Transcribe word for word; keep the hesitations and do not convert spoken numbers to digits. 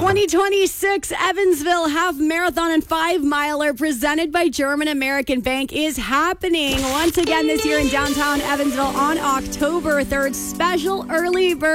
twenty twenty-six Evansville Half Marathon and Five Miler presented by German American Bank is happening once again this year in downtown Evansville on October third. Special early bird